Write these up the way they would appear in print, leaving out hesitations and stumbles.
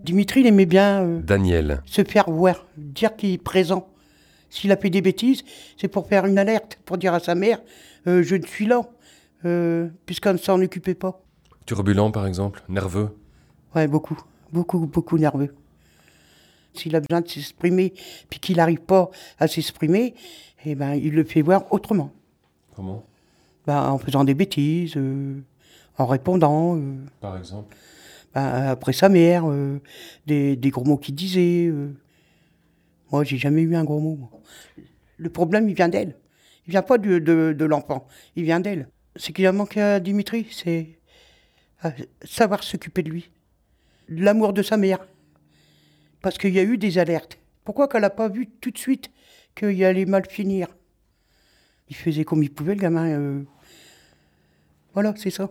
Dimitri, il aimait bien Daniel. se faire voir, dire qu'il est présent. S'il a fait des bêtises, c'est pour faire une alerte, pour dire à sa mère je ne suis là, puisqu'on ne s'en occupait pas. Turbulent par exemple, nerveux. Ouais, beaucoup nerveux. S'il a besoin de s'exprimer, puis qu'il n'arrive pas à s'exprimer, eh ben, il le fait voir autrement. Comment ? En faisant des bêtises, en répondant. Par exemple ? Après sa mère, des gros mots qu'il disait. Moi, j'ai jamais eu un gros mot. Moi. Le problème, il vient d'elle. Il vient pas de l'enfant, il vient d'elle. Ce qu'il a manqué à Dimitri, c'est savoir s'occuper de lui. L'amour de sa mère. Parce qu'il y a eu des alertes. Pourquoi qu'elle n'a pas vu tout de suite qu'il allait mal finir ? Il faisait comme il pouvait, le gamin. Voilà, c'est ça.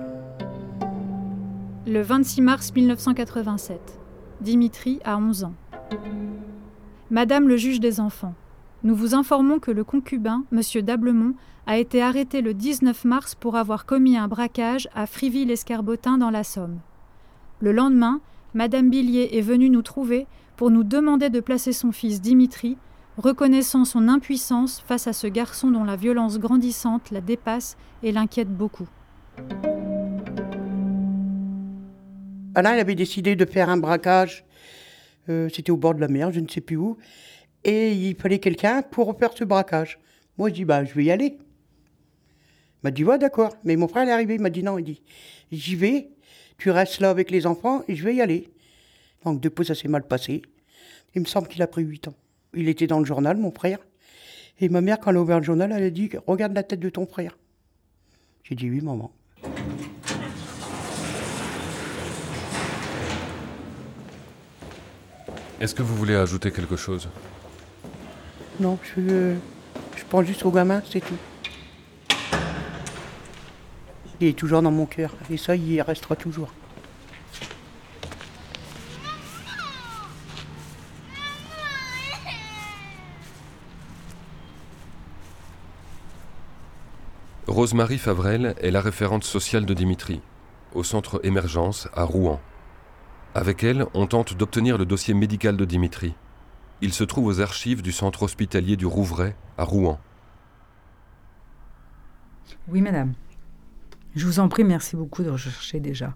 Le 26 mars 1987, Dimitri a 11 ans. Madame le juge des enfants, nous vous informons que le concubin, M. Dablemont, a été arrêté le 19 mars pour avoir commis un braquage à Friville-Escarbotin dans la Somme. Le lendemain, Madame Billier est venue nous trouver pour nous demander de placer son fils Dimitri, reconnaissant son impuissance face à ce garçon dont la violence grandissante la dépasse et l'inquiète beaucoup. Alain, il avait décidé de faire un braquage, c'était au bord de la mer, je ne sais plus où, et il fallait quelqu'un pour faire ce braquage. Moi, je dis, je vais y aller. Il m'a dit, ouais, d'accord. Mais mon frère est arrivé, il m'a dit, non, il dit, j'y vais, tu restes là avec les enfants, et je vais y aller. Donc, depuis, ça s'est mal passé. Il me semble qu'il a pris 8 ans. Il était dans le journal, mon frère, et ma mère, quand elle a ouvert le journal, elle a dit, regarde la tête de ton frère. J'ai dit, oui, maman. Est-ce que vous voulez ajouter quelque chose ? Non, je pense juste au gamin, c'est tout. Il est toujours dans mon cœur, et ça, il y restera toujours. Rosemarie Favrel est la référente sociale de Dimitri, au centre Émergence à Rouen. Avec elle, on tente d'obtenir le dossier médical de Dimitri. Il se trouve aux archives du centre hospitalier du Rouvray à Rouen. Oui, madame. Je vous en prie, merci beaucoup de rechercher déjà.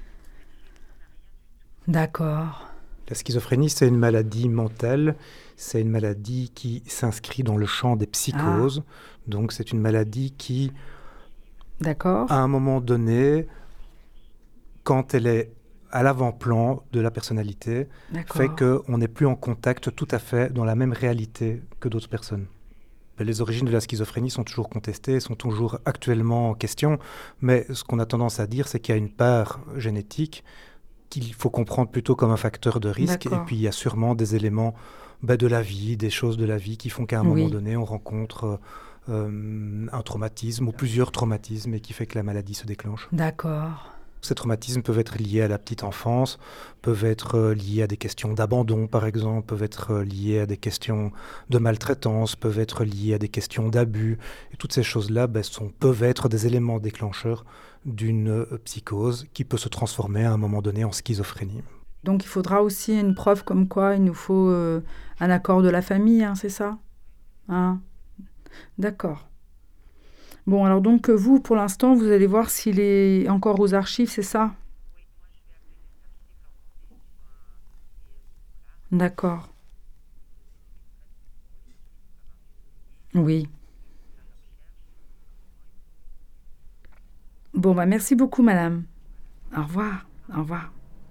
D'accord. La schizophrénie, c'est une maladie mentale, c'est une maladie qui s'inscrit dans le champ des psychoses. Donc c'est une maladie qui, d'accord, à un moment donné, quand elle est à l'avant-plan de la personnalité, fait qu'on n'est plus en contact tout à fait dans la même réalité que d'autres personnes. Les origines de la schizophrénie sont toujours contestées, sont toujours actuellement en question, mais ce qu'on a tendance à dire, c'est qu'il y a une part génétique qu'il faut comprendre plutôt comme un facteur de risque, et puis il y a sûrement des éléments de la vie, des choses de la vie qui font qu'à un moment donné, on rencontre un traumatisme ou plusieurs traumatismes et qui fait que la maladie se déclenche. D'accord. Ces traumatismes peuvent être liés à la petite enfance, peuvent être liés à des questions d'abandon, par exemple, peuvent être liés à des questions de maltraitance, peuvent être liés à des questions d'abus. Et toutes ces choses-là peuvent être des éléments déclencheurs d'une psychose qui peut se transformer à un moment donné en schizophrénie. Donc il faudra aussi une preuve comme quoi il nous faut un accord de la famille, c'est ça ? D'accord. Bon, alors donc vous, pour l'instant, vous allez voir s'il est encore aux archives, c'est ça ? D'accord. Oui. Bon, merci beaucoup, madame. Au revoir. Au revoir.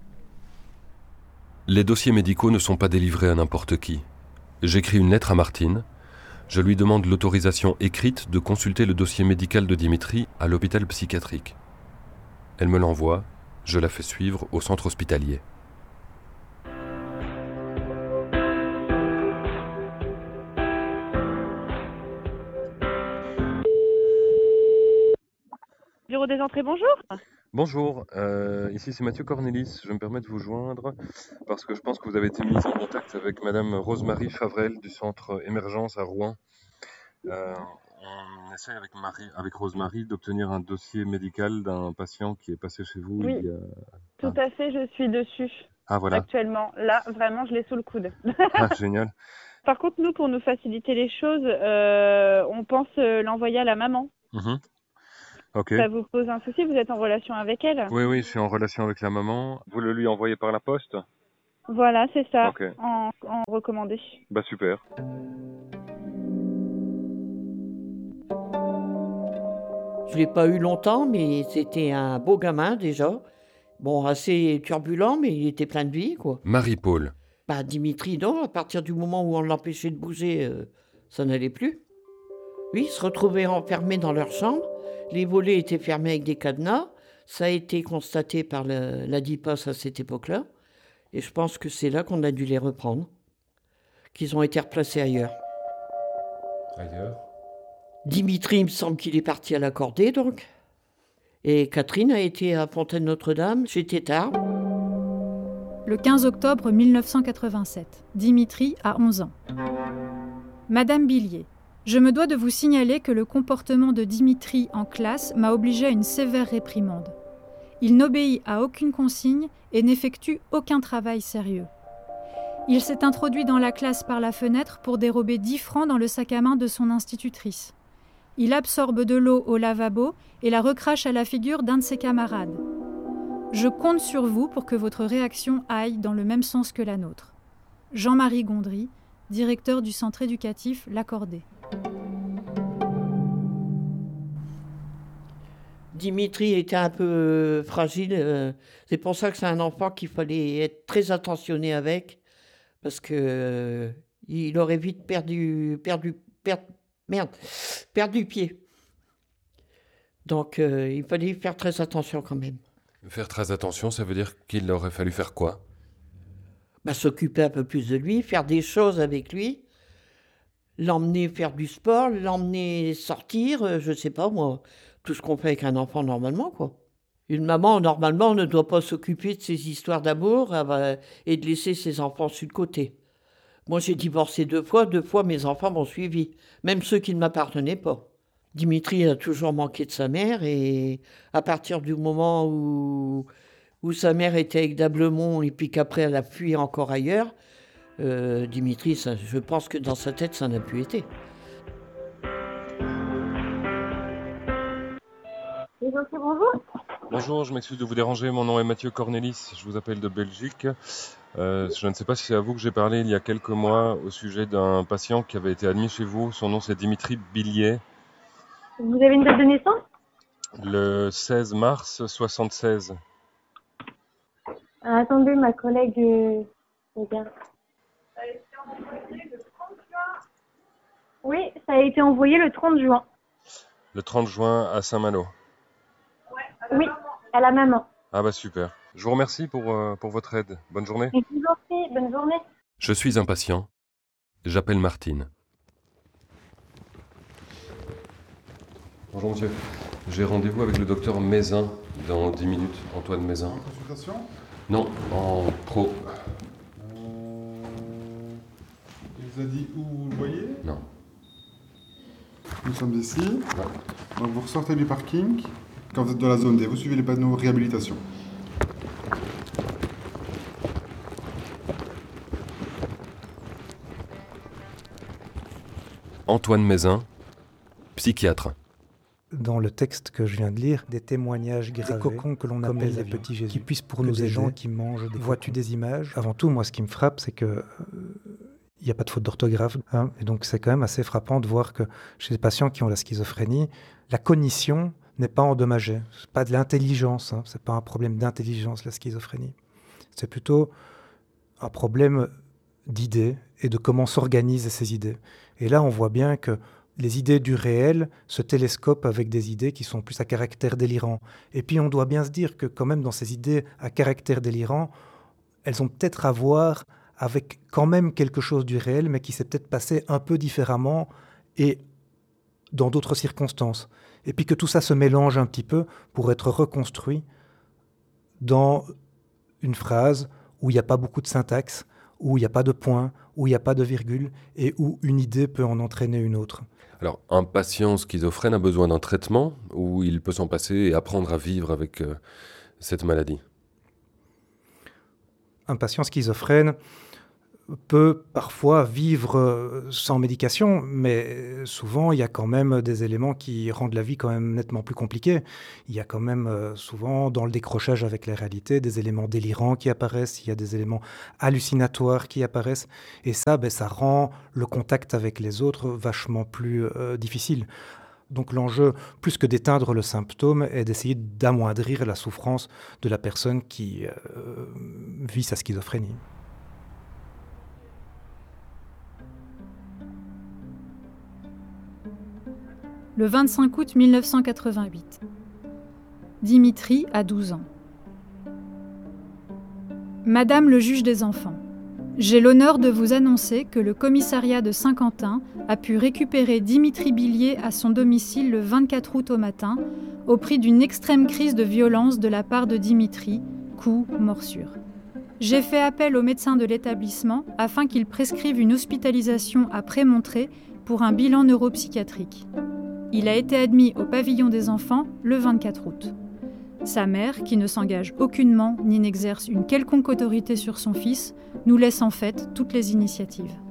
Les dossiers médicaux ne sont pas délivrés à n'importe qui. J'écris une lettre à Martine. Je lui demande l'autorisation écrite de consulter le dossier médical de Dimitri à l'hôpital psychiatrique. Elle me l'envoie, je la fais suivre au centre hospitalier. Bureau des entrées, bonjour. Bonjour, ici c'est Mathieu Cornelis. Je me permets de vous joindre parce que je pense que vous avez été mise en contact avec Madame Rosemarie Favrel du centre Émergence à Rouen. On essaie avec Rosemarie d'obtenir un dossier médical d'un patient qui est passé chez vous. Oui, tout à fait, je suis dessus. Ah voilà. Actuellement. Là, vraiment, je l'ai sous le coude. Ah, génial. Par contre, nous, pour nous faciliter les choses, on pense l'envoyer à la maman. Ok. Ça vous pose un souci? Vous êtes en relation avec elle? Oui, je suis en relation avec la maman. Vous le lui envoyez par la poste? Voilà, c'est ça, Ok. en recommandé. Bah super. Je l'ai pas eu longtemps, mais c'était un beau gamin déjà. Bon, assez turbulent, mais il était plein de vie, quoi. Marie-Paul. Bah, Dimitri, non, à partir du moment où on l'empêchait de bouger, ça n'allait plus. Oui, ils se retrouvaient enfermés dans leur chambre. Les volets étaient fermés avec des cadenas. Ça a été constaté par la DIPAS à cette époque-là. Et je pense que c'est là qu'on a dû les reprendre, qu'ils ont été replacés ailleurs. Ailleurs? Dimitri, il me semble qu'il est parti à l'accordé, donc. Et Catherine a été à Fontaine-Notre-Dame, chez Tétard. Le 15 octobre 1987, Dimitri a 11 ans. Madame Billier, je me dois de vous signaler que le comportement de Dimitri en classe m'a obligé à une sévère réprimande. Il n'obéit à aucune consigne et n'effectue aucun travail sérieux. Il s'est introduit dans la classe par la fenêtre pour dérober 10 francs dans le sac à main de son institutrice. Il absorbe de l'eau au lavabo et la recrache à la figure d'un de ses camarades. Je compte sur vous pour que votre réaction aille dans le même sens que la nôtre. Jean-Marie Gondry, directeur du centre éducatif L'Accordé. Dimitri était un peu fragile. C'est pour ça que c'est un enfant qu'il fallait être très attentionné avec, parce que il aurait vite perdu pied. Donc il fallait faire très attention quand même. Faire très attention, ça veut dire qu'il aurait fallu faire quoi? S'occuper un peu plus de lui, faire des choses avec lui, l'emmener faire du sport, l'emmener sortir, je sais pas moi, tout ce qu'on fait avec un enfant normalement, quoi. Une maman, normalement, ne doit pas s'occuper de ses histoires d'amour et de laisser ses enfants sur le côté. Moi, j'ai divorcé 2 fois mes enfants m'ont suivi, même ceux qui ne m'appartenaient pas. Dimitri a toujours manqué de sa mère et à partir du moment où sa mère était avec Dablemont et puis qu'après elle a fui encore ailleurs, Dimitri, je pense que dans sa tête, ça n'a plus été. Bonjour. Bonjour, je m'excuse de vous déranger. Mon nom est Mathieu Cornelis. Je vous appelle de Belgique. Je ne sais pas si c'est à vous que j'ai parlé il y a quelques mois au sujet d'un patient qui avait été admis chez vous. Son nom, c'est Dimitri Billier. Vous avez une date de naissance? Le 16 mars 76. Attendez, ma collègue regarde. Ça a été envoyé le 30 juin. Oui, ça a été envoyé le 30 juin. Le 30 juin à Saint-Malo. Oui, à la maman. Ah bah super. Je vous remercie pour votre aide. Bonne journée. Et je vous en prie, bonne journée. Je suis un patient. J'appelle Martine. Bonjour monsieur. J'ai rendez-vous avec le docteur Mézin dans 10 minutes. Antoine Mézin. En consultation? Non, en pro. Il vous a dit où vous le voyez? Non. Nous sommes ici. Ouais. Donc vous ressortez du parking. Quand vous êtes dans la zone D, vous suivez les panneaux réhabilitation. Antoine Mézin, psychiatre. Dans le texte que je viens de lire, des témoignages gravés, des cocons que l'on appelle des petits Jésus, qui puissent pour nous aider, des gens qui mangent des vois-tu des images. Avant tout, moi, ce qui me frappe, c'est que il n'y a pas de faute d'orthographe. Et donc, c'est quand même assez frappant de voir que chez les patients qui ont la schizophrénie, la cognition n'est pas endommagée. C'est pas de l'intelligence. C'est pas un problème d'intelligence, la schizophrénie. C'est plutôt un problème d'idées et de comment s'organisent ces idées. Et là, on voit bien que les idées du réel se télescopent avec des idées qui sont plus à caractère délirant. Et puis, on doit bien se dire que quand même, dans ces idées à caractère délirant, elles ont peut-être à voir avec quand même quelque chose du réel, mais qui s'est peut-être passé un peu différemment et dans d'autres circonstances. Et puis que tout ça se mélange un petit peu pour être reconstruit dans une phrase où il n'y a pas beaucoup de syntaxe, où il n'y a pas de point, où il n'y a pas de virgule, et où une idée peut en entraîner une autre. Alors, un patient schizophrène a besoin d'un traitement ou il peut s'en passer et apprendre à vivre avec cette maladie? Un patient schizophrène peut parfois vivre sans médication, mais souvent il y a quand même des éléments qui rendent la vie quand même nettement plus compliquée. Il y a quand même souvent dans le décrochage avec la réalité des éléments délirants qui apparaissent, il y a des éléments hallucinatoires qui apparaissent, et ça, ça rend le contact avec les autres vachement plus difficile. Donc l'enjeu, plus que d'éteindre le symptôme, est d'essayer d'amoindrir la souffrance de la personne qui vit sa schizophrénie. Le 25 août 1988. Dimitri a 12 ans. Madame le juge des enfants, j'ai l'honneur de vous annoncer que le commissariat de Saint-Quentin a pu récupérer Dimitri Billier à son domicile le 24 août au matin, au prix d'une extrême crise de violence de la part de Dimitri, coups, morsures. J'ai fait appel au médecin de l'établissement afin qu'il prescrive une hospitalisation à Prémontré pour un bilan neuropsychiatrique. Il a été admis au pavillon des enfants le 24 août. Sa mère, qui ne s'engage aucunement ni n'exerce une quelconque autorité sur son fils, nous laisse en fait toutes les initiatives.